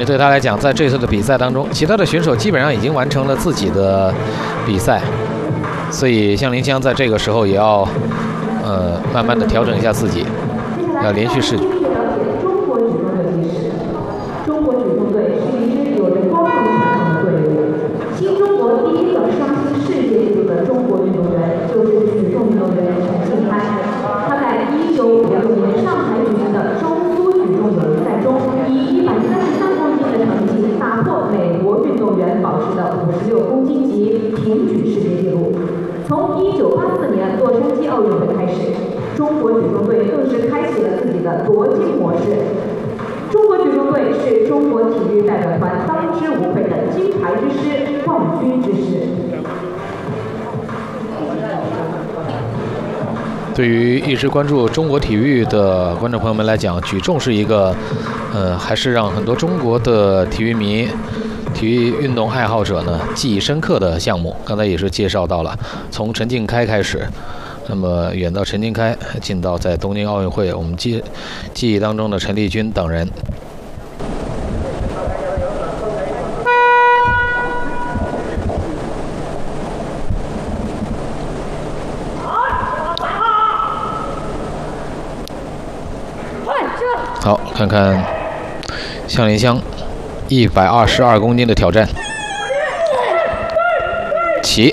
对他来讲，在这次的比赛当中，其他的选手基本上已经完成了自己的比赛，所以向林香在这个时候也要慢慢的调整一下自己，要连续试举。 中国举重队是一支有着高度传统的队伍。新中国第一个刷新世界纪录的中国运动员就是举重运动员陈静开。他在1956年上海举行的中苏举重友谊赛中，以133公斤的成绩打破美国运动员保持的56公斤级挺举世界纪录。从1984年洛杉矶奥运会开始，中国举重队更是开启了自己的夺金模式。中国举重队是中国体育代表团当之无愧的金牌之师、冠军之师。 对于一直关注中国体育的观众朋友们来讲，举重是一个，还是让很多中国的体育迷、体育运动爱好者呢记忆深刻的项目。刚才也是介绍到了，从陈静开开始。那么远到陈静开，近到在东京奥运会，我们记忆当中的陈丽君等人。好，看看向林香122公斤的挑战，起。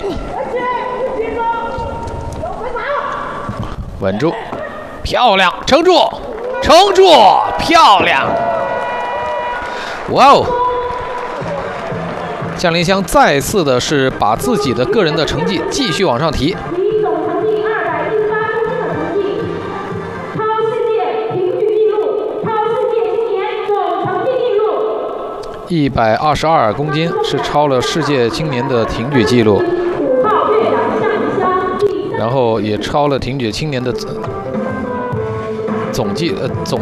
稳住，漂亮，撑住，撑住，漂亮！哇哦！向林香再次的是把自己的个人的成绩继续往上提。 以总成绩218公斤的成绩，超世界挺举纪录，超世界今年总成绩纪录。 122公斤是超了世界青年的挺举纪录。然后也超了挺举青年的总